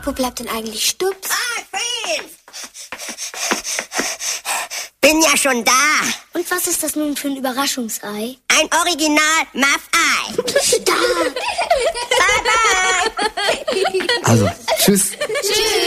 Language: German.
Wo bleibt denn eigentlich Stups? Fritz! Bin ja schon da. Und was ist das nun für ein Überraschungsei? Ein Original Muff-Ei. Stark! Also, tschüss. Tschüss.